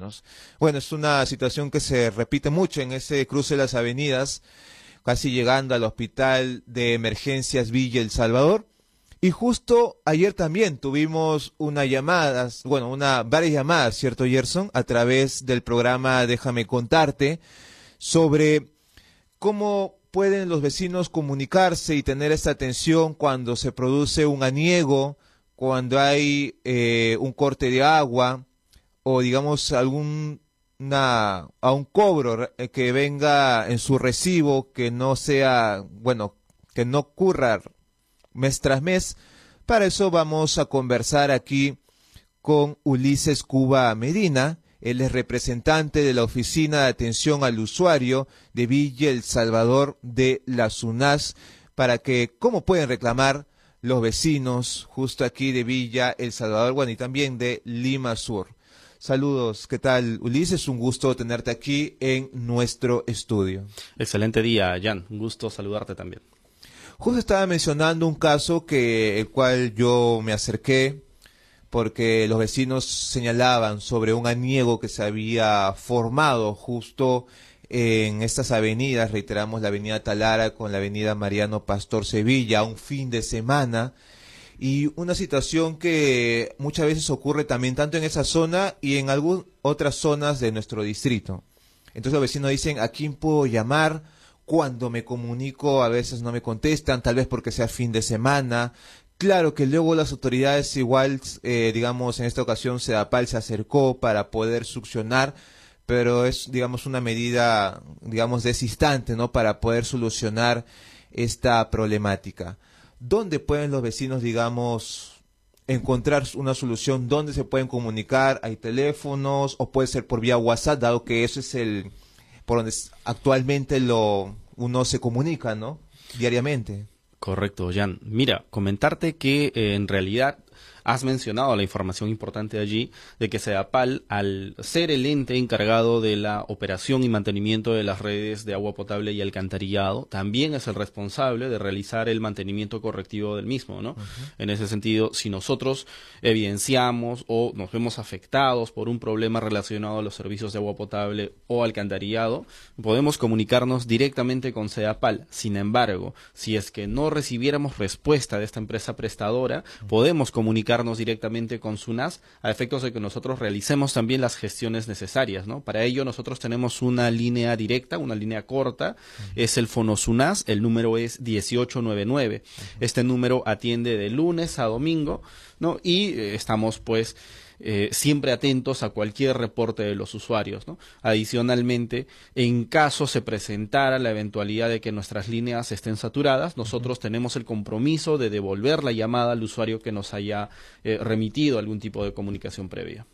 ciudadanos. Bueno, es una situación que se repite mucho en ese cruce de las avenidas, casi llegando al Hospital de Emergencias Villa El Salvador. Y justo ayer también tuvimos varias llamadas, ¿cierto, Gerson? A través del programa Déjame Contarte, sobre cómo pueden los vecinos comunicarse y tener esta atención cuando se produce un aniego, cuando hay un corte de agua, o digamos a un cobro que venga en su recibo, que no sea, que no ocurra mes tras mes. Para eso vamos a conversar aquí con Ulises Cuba Medina. Él es representante de la Oficina de Atención al Usuario de Villa El Salvador de la SUNAS, para que cómo pueden reclamar los vecinos justo aquí de Villa El Salvador, y también de Lima Sur. Saludos, ¿qué tal, Ulises? Un gusto tenerte aquí en nuestro estudio. Excelente día, Jan. Un gusto saludarte también. Justo estaba mencionando un caso el cual yo me acerqué porque los vecinos señalaban sobre un aniego que se había formado justo en estas avenidas, reiteramos la avenida Talara con la avenida Mariano Pastor Sevilla, un fin de semana, y una situación que muchas veces ocurre también tanto en esa zona y en algunas otras zonas de nuestro distrito. Entonces los vecinos dicen, ¿a quién puedo llamar? Cuando me comunico a veces no me contestan, tal vez porque sea fin de semana. Claro que luego las autoridades igual, digamos en esta ocasión Sedapal se acercó para poder succionar, pero es digamos una medida digamos de ese instante, ¿no? Para poder solucionar esta problemática. ¿Dónde pueden los vecinos digamos encontrar una solución? ¿Dónde se pueden comunicar? ¿Hay teléfonos? ¿O puede ser por vía WhatsApp, dado que eso es por donde actualmente uno se comunica, ¿no? Diariamente. Correcto, Jan. Mira, comentarte que en realidad has mencionado la información importante allí de que Sedapal, al ser el ente encargado de la operación y mantenimiento de las redes de agua potable y alcantarillado, también es el responsable de realizar el mantenimiento correctivo del mismo, ¿no? En ese sentido, si nosotros evidenciamos o nos vemos afectados por un problema relacionado a los servicios de agua potable o alcantarillado, podemos comunicarnos directamente con Sedapal. Sin embargo, si es que no recibiéramos respuesta de esta empresa prestadora, podemos comunicarnos directamente con SUNAS a efectos de que nosotros realicemos también las gestiones necesarias, ¿no? Para ello nosotros tenemos una línea directa, una línea corta, es el Fono SUNAS, el número es 1899. Este número atiende de lunes a domingo, ¿no? Y estamos pues siempre atentos a cualquier reporte de los usuarios, ¿no? Adicionalmente, en caso se presentara la eventualidad de que nuestras líneas estén saturadas, nosotros tenemos el compromiso de devolver la llamada al usuario que nos haya remitido algún tipo de comunicación previa.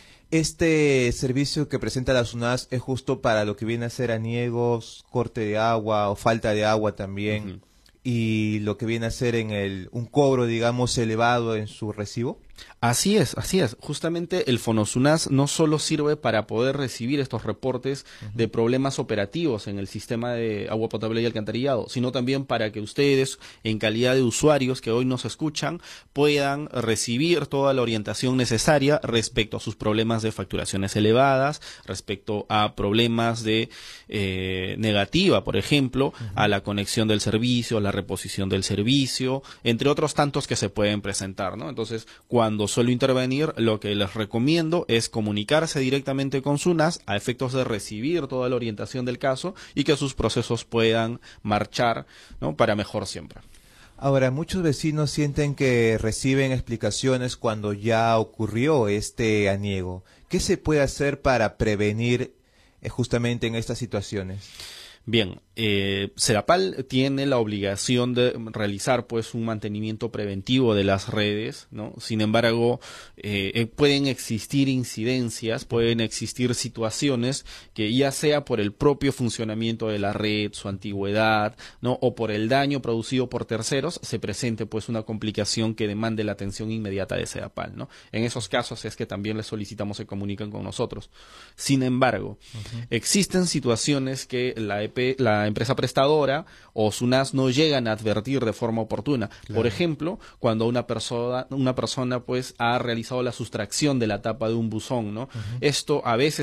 Este servicio que presenta la SUNAS es justo para lo que viene a ser aniegos, corte de agua o falta de agua también, y lo que viene a ser un cobro, digamos, elevado en su recibo. Así es, así es. Justamente el Fonosunas no solo sirve para poder recibir estos reportes de problemas operativos en el sistema de agua potable y alcantarillado, sino también para que ustedes, en calidad de usuarios que hoy nos escuchan, puedan recibir toda la orientación necesaria respecto a sus problemas de facturaciones elevadas, respecto a problemas de negativa, por ejemplo, a la conexión del servicio, a la reposición del servicio, entre otros tantos que se pueden presentar, ¿no? Entonces, cuando suelo intervenir, lo que les recomiendo es comunicarse directamente con SUNAS a efectos de recibir toda la orientación del caso y que sus procesos puedan marchar, ¿no? Para mejor siempre. Ahora, muchos vecinos sienten que reciben explicaciones cuando ya ocurrió este aniego. ¿Qué se puede hacer para prevenir justamente en estas situaciones? Bien, Sedapal tiene la obligación de realizar pues un mantenimiento preventivo de las redes, ¿no? Sin embargo, pueden existir incidencias, pueden existir situaciones que ya sea por el propio funcionamiento de la red, su antigüedad, ¿no? O por el daño producido por terceros, se presente pues una complicación que demande la atención inmediata de Sedapal, ¿no? En esos casos es que también les solicitamos se comuniquen con nosotros. Sin embargo, existen situaciones que la empresa prestadora o SUNAS no llegan a advertir de forma oportuna. Claro. Por ejemplo, cuando una persona pues ha realizado la sustracción de la tapa de un buzón, ¿no? Esto a veces